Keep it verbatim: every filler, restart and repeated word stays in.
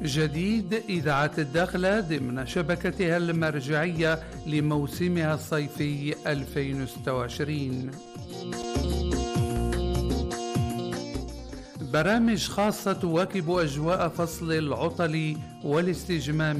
جديد إذاعة الداخلة ضمن شبكتها المرجعية لموسمها الصيفي ألفين وستة وعشرين. برامج خاصة تواكب أجواء فصل العطل والاستجمام